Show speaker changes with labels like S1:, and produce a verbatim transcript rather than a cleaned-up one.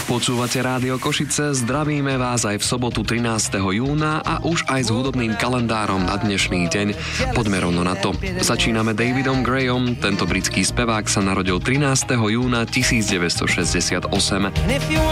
S1: Počúvate Rádio Košice, zdravíme vás aj v sobotu trinásteho júna a už aj s hudobným kalendárom na dnešný deň. Poďme rovno na to. Začíname Davidom Grayom, tento britský spevák sa narodil trinásteho júna tisícdeväťstošesťdesiatosem.